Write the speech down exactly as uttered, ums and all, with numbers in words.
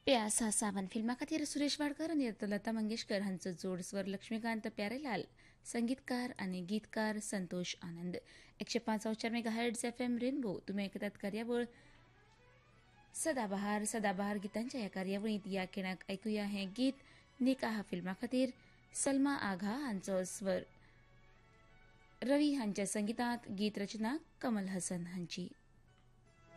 प्यासा सावन फिल्मा खातीर सुरेश वाडकर आनी लता मंगेशकर हांचो जोड स्वर लक्ष्मीकांत प्यारेलाल, संगीतकार आनी गीतकार संतोष आनंद. एकशे पांच चार mega hertz F M rainbow तुमी आयकतात कार्यावळ सदाबहार सदाबहार गितांच्या ह्या कार्यावळींत या खिणाक ऐकुया हें गीत निकाह फिल्मा खातीर सलमा आघा हांचो स्वर रवी हांच्या संगीतांत गीत रचना कमल हसन हांची.